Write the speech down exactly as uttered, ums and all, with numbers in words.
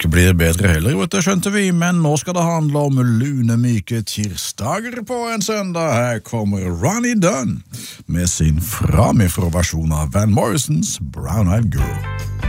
ikke blir bedre heller, vet du, skjønte vi, men nå skal det handle om lunemyke tirsdager på en søndag. Her kommer Ronnie Dunn med sin framifrå versjon av Van Morrisons Brown Eyed Girl.